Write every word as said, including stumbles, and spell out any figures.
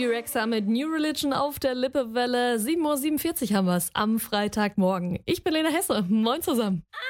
Bibi Rexha mit New Religion auf der Lippewelle. sieben Uhr siebenundvierzig haben wir's am Freitagmorgen. Ich bin Lena Hesse. Moin zusammen.